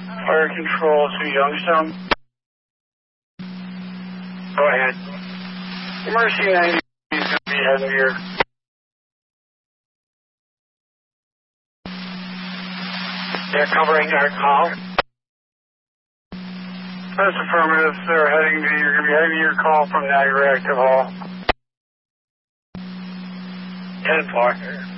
Fire control to Youngstown. Go ahead. Mercy 90 is going to be heading here. They're covering our call. That's affirmative. You're going to be heading your call from Niagara Active Hall. 10-4.